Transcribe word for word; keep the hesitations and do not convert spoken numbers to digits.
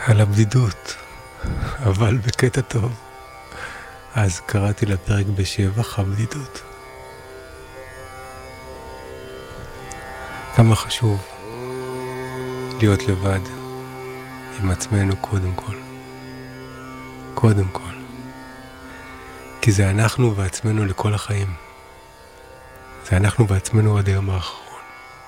על הבדידות, אבל בקטע טוב. אז קראתי לפרק בשבח הבדידות. כמה חשוב להיות לבד עם עצמנו קודם כל. קודם כל. כי זה אנחנו ועצמנו לכל החיים. זה אנחנו ועצמנו עד היום האחרון.